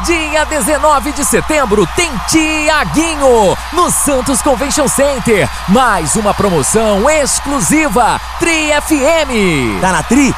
Dia 19 de setembro tem Tiaguinho no Santos Convention Center. Mais uma promoção exclusiva Tri FM. Tá na Tri?